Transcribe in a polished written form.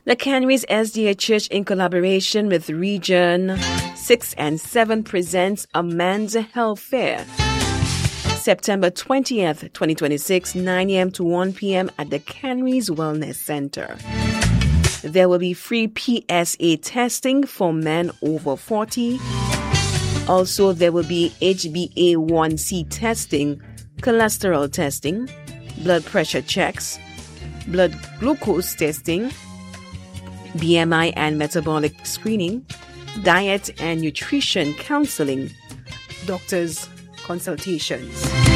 The Canaries SDA Church, in collaboration with Region 6 and 7, presents a Men's Health Fair, September 20th, 2026, 9 a.m. to 1 p.m. at the Canaries Wellness Center. There will be free PSA testing for men over 40. Also, there will be HbA1c testing, cholesterol testing, blood pressure checks, blood glucose testing, BMI and metabolic screening, diet and nutrition counseling, doctors' consultations.